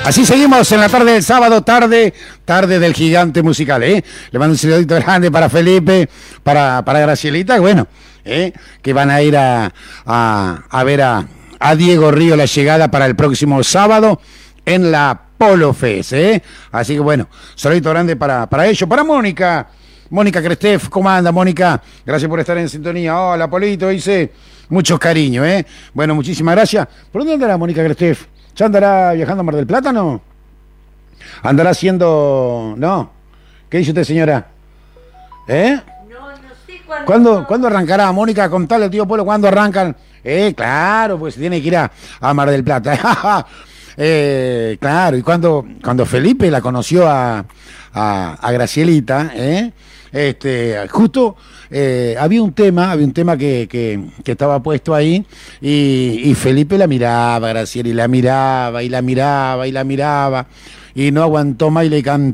Así seguimos en la tarde del sábado, tarde del gigante musical, ¿eh? Le mando un saludito grande para Felipe, para Gracielita, bueno, que van a ir a ver a Diego Río la llegada para el próximo sábado en la Polo Fest, ¿eh? Así que bueno, saludito grande para ellos, para Mónica Crestef, ¿cómo anda, Mónica? Gracias por estar en sintonía. Hola, Polito, dice, muchos cariños, ¿eh? Bueno, muchísimas gracias. ¿Por dónde andará Mónica Crestef? ¿Ya andará viajando a Mar del Plata, no? ¿Andará haciendo...? ¿No? ¿Qué dice usted, señora? No sé cuándo... ¿Cuándo arrancará, Mónica? Contale al tío Polo, ¿cuándo arrancan? Claro, pues se tiene que ir a Mar del Plata. Claro, y cuando Felipe la conoció a Gracielita, justo había un tema que estaba puesto ahí y Felipe la miraba, Graciela, y la miraba y no aguantó más y le cantó